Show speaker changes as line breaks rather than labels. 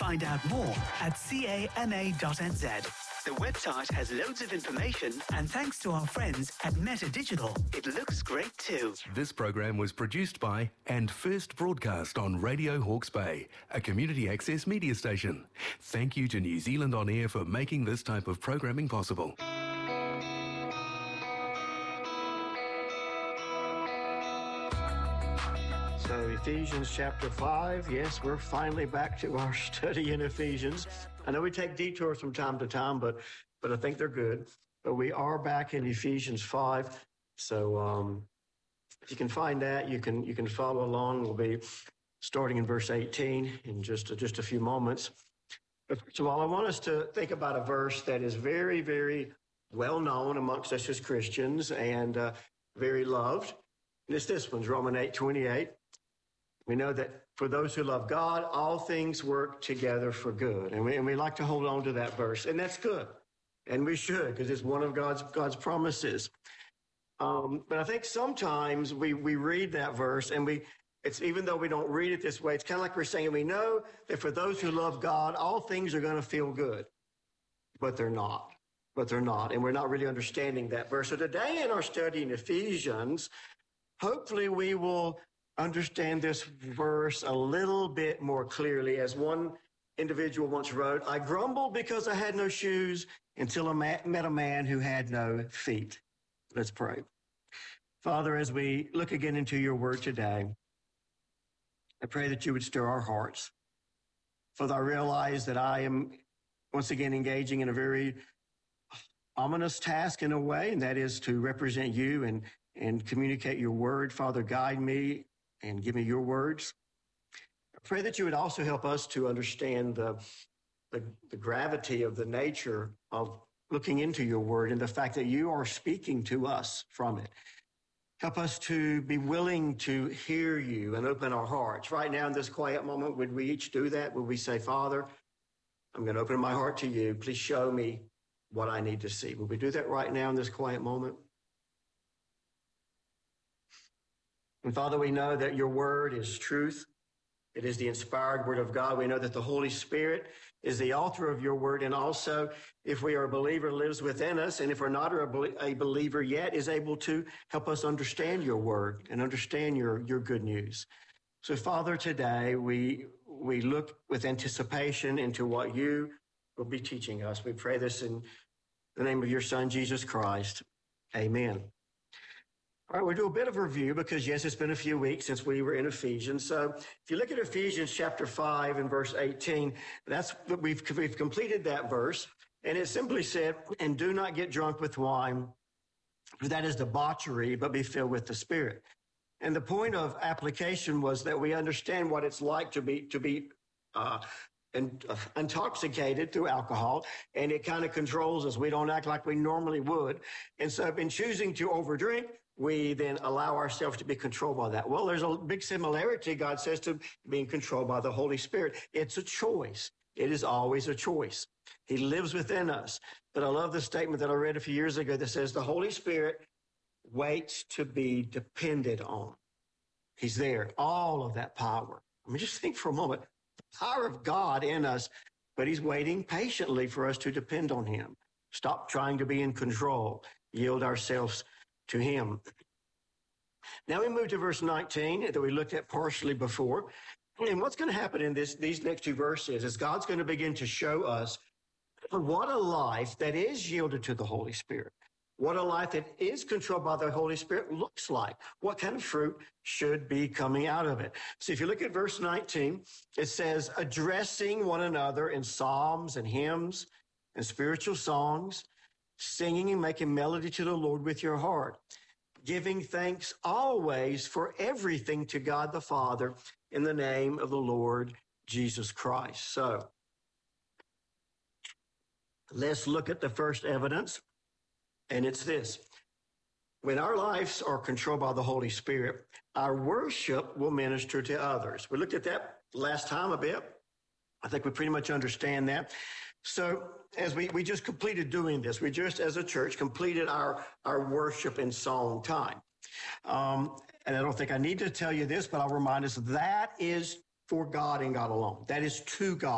Find out more at cama.nz. The website has loads of information, and thanks to our friends at Meta Digital, it looks great too.
This program was produced by and first broadcast on Radio Hawke's Bay, a community access media station. Thank you to New Zealand On Air for making this type of programming possible.
So Ephesians chapter 5, yes, we're finally back to our study in Ephesians. I know we take detours from time to time, but I think they're good. But we are back in Ephesians 5. So if you can find that, you can follow along. We'll be starting in verse 18 in just a few moments. But first of all, I want us to think about a verse that is very, very well known amongst us as Christians and very loved. And it's this one, Romans 8:28. We know that for those who love God, all things work together for good. And we like to hold on to that verse. And that's good. And we should, because it's one of God's promises. But I think sometimes we read that verse and it's even though we don't read it this way, it's kind of like we're saying we know that for those who love God, all things are going to feel good. But they're not. And we're not really understanding that verse. So today in our study in Ephesians, hopefully we will understand this verse a little bit more clearly. As one individual once wrote, I grumbled because I had no shoes until I met a man who had no feet. Let's pray. Father, as we look again into your word today, I pray that you would stir our hearts. Father, I realize that I am once again engaging in a very ominous task in a way, and that is to represent you and communicate your word. Father, guide me and give me your words. I pray that you would also help us to understand the gravity of the nature of looking into your word and the fact that you are speaking to us from it. Help us to be willing to hear you and open our hearts. Right now in this quiet moment, would we each do that? Would we say, Father, I'm going to open my heart to you. Please show me what I need to see. Would we do that right now in this quiet moment? And Father, we know that your word is truth. It is the inspired word of God. We know that the Holy Spirit is the author of your word. And also, if we are a believer, lives within us. And if we're not a believer yet, is able to help us understand your word and understand your good news. So Father, today we look with anticipation into what you will be teaching us. We pray this in the name of your Son, Jesus Christ. Amen. All right, we'll do a bit of a review because, yes, it's been a few weeks since we were in Ephesians. So if you look at Ephesians chapter 5 and verse 18, we've completed that verse. And it simply said, and do not get drunk with wine, for that is debauchery, but be filled with the Spirit. And the point of application was that we understand what it's like to be intoxicated through alcohol, and it kind of controls us. We don't act like we normally would. And so in choosing to overdrink, we then allow ourselves to be controlled by that. Well, there's a big similarity, God says, to being controlled by the Holy Spirit. It's a choice. It is always a choice. He lives within us. But I love the statement that I read a few years ago that says the Holy Spirit waits to be depended on. He's there, all of that power. I mean, just think for a moment, the power of God in us, but he's waiting patiently for us to depend on him. Stop trying to be in control, yield ourselves to him. Now we move to verse 19 that we looked at partially before. And what's going to happen in these next two verses is God's going to begin to show us what a life that is yielded to the Holy Spirit, what a life that is controlled by the Holy Spirit looks like, what kind of fruit should be coming out of it. So if you look at verse 19, it says, addressing one another in psalms and hymns and spiritual songs, singing and making melody to the Lord with your heart, giving thanks always for everything to God the Father in the name of the Lord Jesus Christ. So let's look at the first evidence, and it's this. When our lives are controlled by the Holy Spirit, our worship will minister to others. We looked at that last time a bit. I think we pretty much understand that. So as we just completed doing this, we just as a church completed our worship and song time. And I don't think I need to tell you this, but I'll remind us that is for God and God alone. That is to God.